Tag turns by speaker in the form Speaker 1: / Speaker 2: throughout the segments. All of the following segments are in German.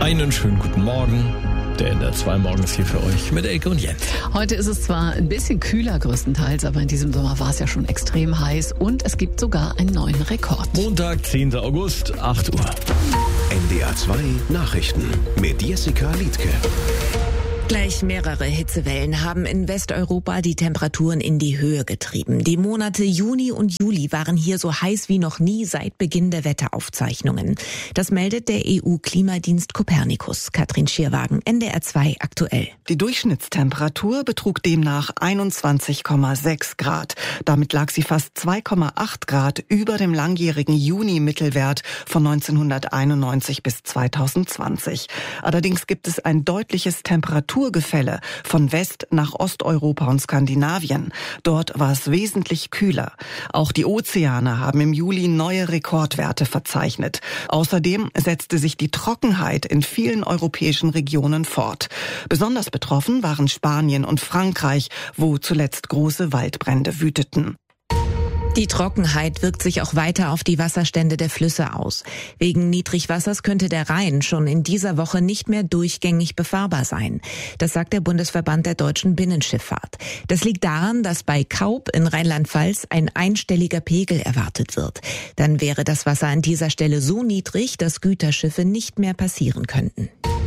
Speaker 1: Einen schönen guten Morgen. Der NDR 2 Morgen ist hier für euch mit Elke und Jens.
Speaker 2: Heute ist es zwar ein bisschen kühler größtenteils, aber in diesem Sommer war es ja schon extrem heiß und es gibt sogar einen neuen Rekord.
Speaker 1: Montag, 10. August, 8 Uhr.
Speaker 3: NDR 2 Nachrichten mit Jessica Liedtke.
Speaker 4: Gleich mehrere Hitzewellen haben in Westeuropa die Temperaturen in die Höhe getrieben. Die Monate Juni und Juli waren hier so heiß wie noch nie seit Beginn der Wetteraufzeichnungen. Das meldet der EU-Klimadienst Copernicus. Katrin Schierwagen, NDR 2 aktuell.
Speaker 5: Die Durchschnittstemperatur betrug demnach 21,6 Grad. Damit lag sie fast 2,8 Grad über dem langjährigen Juni-Mittelwert von 1991 bis 2020. Allerdings gibt es ein deutliches Temperaturgefälle von West- nach Osteuropa und Skandinavien. Dort war es wesentlich kühler. Auch die Ozeane haben im Juli neue Rekordwerte verzeichnet. Außerdem setzte sich die Trockenheit in vielen europäischen Regionen fort. Besonders betroffen waren Spanien und Frankreich, wo zuletzt große Waldbrände wüteten.
Speaker 4: Die Trockenheit wirkt sich auch weiter auf die Wasserstände der Flüsse aus. Wegen Niedrigwassers könnte der Rhein schon in dieser Woche nicht mehr durchgängig befahrbar sein. Das sagt der Bundesverband der deutschen Binnenschifffahrt. Das liegt daran, dass bei Kaub in Rheinland-Pfalz ein einstelliger Pegel erwartet wird. Dann wäre das Wasser an dieser Stelle so niedrig, dass Güterschiffe nicht mehr passieren könnten.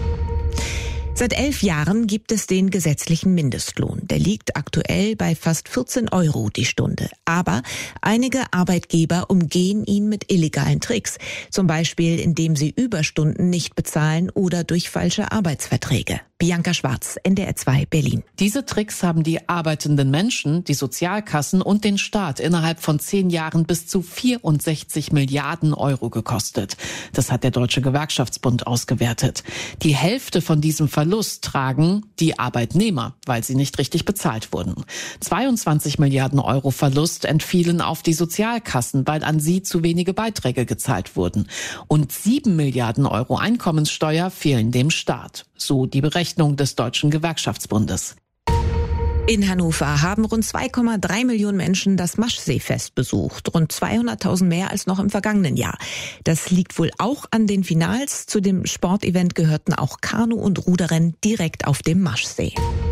Speaker 4: Seit 11 Jahren gibt es den gesetzlichen Mindestlohn. Der liegt aktuell bei fast 14 € die Stunde. Aber einige Arbeitgeber umgehen ihn mit illegalen Tricks. Zum Beispiel, indem sie Überstunden nicht bezahlen oder durch falsche Arbeitsverträge. Bianca Schwarz, NDR 2 Berlin.
Speaker 6: Diese Tricks haben die arbeitenden Menschen, die Sozialkassen und den Staat innerhalb von 10 Jahren bis zu 64 Milliarden € gekostet. Das hat der Deutsche Gewerkschaftsbund ausgewertet. Die Hälfte von diesem Verlust tragen die Arbeitnehmer, weil sie nicht richtig bezahlt wurden. 22 Milliarden € Verlust entfielen auf die Sozialkassen, weil an sie zu wenige Beiträge gezahlt wurden. Und 7 Milliarden € Einkommenssteuer fehlen dem Staat. So die Berechnung des Deutschen Gewerkschaftsbundes.
Speaker 4: In Hannover haben rund 2,3 Millionen Menschen das Maschseefest besucht. Rund 200.000 mehr als noch im vergangenen Jahr. Das liegt wohl auch an den Finals. Zu dem Sportevent gehörten auch Kanu- und Ruderrennen direkt auf dem Maschsee.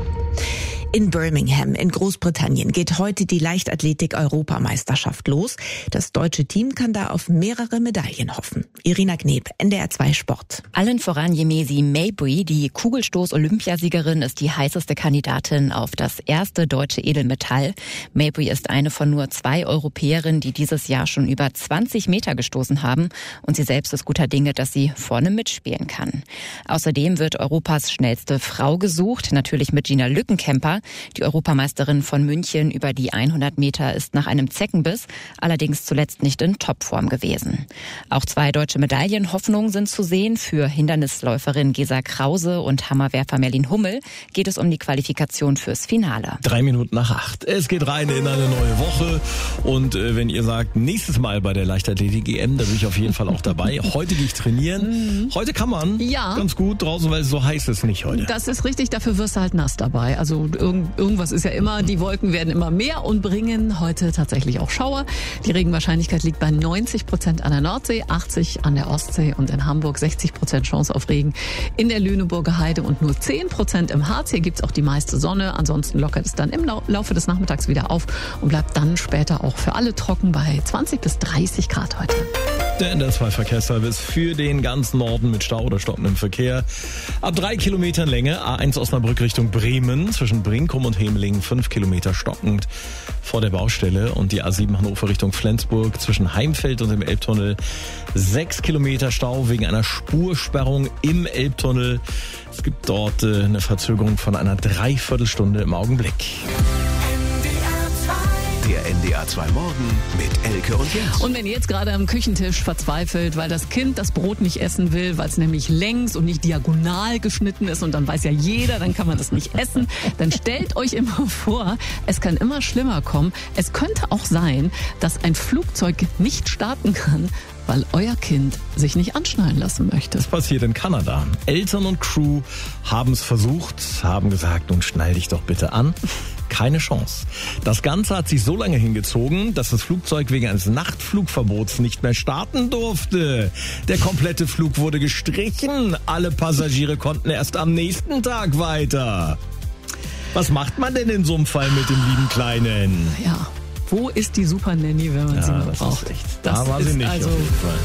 Speaker 4: In Birmingham in Großbritannien geht heute die Leichtathletik-Europameisterschaft los. Das deutsche Team kann da auf mehrere Medaillen hoffen. Irina Kneb, NDR 2 Sport.
Speaker 7: Allen voran Yemesi Mabry, die Kugelstoß-Olympiasiegerin, ist die heißeste Kandidatin auf das erste deutsche Edelmetall. Mabry ist eine von nur 2 Europäerinnen, die dieses Jahr schon über 20 Meter gestoßen haben. Und sie selbst ist guter Dinge, dass sie vorne mitspielen kann. Außerdem wird Europas schnellste Frau gesucht, natürlich mit Gina Lückenkämper. Die Europameisterin von München über die 100 Meter ist nach einem Zeckenbiss allerdings zuletzt nicht in Topform gewesen. Auch 2 deutsche Medaillenhoffnungen sind zu sehen. Für Hindernisläuferin Gesa Krause und Hammerwerfer Merlin Hummel geht es um die Qualifikation fürs Finale.
Speaker 1: 3 Minuten nach 8. Es geht rein in eine neue Woche. Und wenn ihr sagt, nächstes Mal bei der Leichtathletik-EM, da bin ich auf jeden Fall auch dabei. Heute gehe ich trainieren. Heute kann man ganz gut draußen, weil es so heiß ist nicht heute.
Speaker 2: Das ist richtig, dafür wirst du halt nass dabei. Also irgendwas ist ja immer, die Wolken werden immer mehr und bringen heute tatsächlich auch Schauer. Die Regenwahrscheinlichkeit liegt bei 90% an der Nordsee, 80% an der Ostsee und in Hamburg 60% Chance auf Regen. In der Lüneburger Heide und nur 10% im Harz. Hier gibt's auch die meiste Sonne. Ansonsten lockert es dann im Laufe des Nachmittags wieder auf und bleibt dann später auch für alle trocken bei 20 bis 30 Grad heute.
Speaker 1: Der NDR 2 Verkehrsservice für den ganzen Norden mit Stau oder stockendem Verkehr. Ab 3 Kilometern Länge, A1 Osnabrück Richtung Bremen, zwischen Brinkum und Hemeling 5 Kilometer stockend vor der Baustelle. Und die A7 Hannover Richtung Flensburg zwischen Heimfeld und dem Elbtunnel 6 Kilometer Stau wegen einer Spursperrung im Elbtunnel. Es gibt dort eine Verzögerung von einer Dreiviertelstunde im Augenblick.
Speaker 3: Der NDR 2 Morgen mit Elke und Jens.
Speaker 2: Und wenn ihr jetzt gerade am Küchentisch verzweifelt, weil das Kind das Brot nicht essen will, weil es nämlich längs und nicht diagonal geschnitten ist und dann weiß ja jeder, dann kann man das nicht essen, dann stellt euch immer vor, es kann immer schlimmer kommen. Es könnte auch sein, dass ein Flugzeug nicht starten kann, weil euer Kind sich nicht anschnallen lassen möchte.
Speaker 1: Das passiert in Kanada. Eltern und Crew haben es versucht, haben gesagt, nun schnall dich doch bitte an. keine Chance. Das Ganze hat sich so lange hingezogen, dass das Flugzeug wegen eines Nachtflugverbots nicht mehr starten durfte. Der komplette Flug wurde gestrichen. Alle Passagiere konnten erst am nächsten Tag weiter. Was macht man denn in so einem Fall mit dem lieben Kleinen?
Speaker 2: Ja, wo ist die Super Nanny, wenn man sie mal braucht?
Speaker 1: Da war sie nicht auf jeden Fall.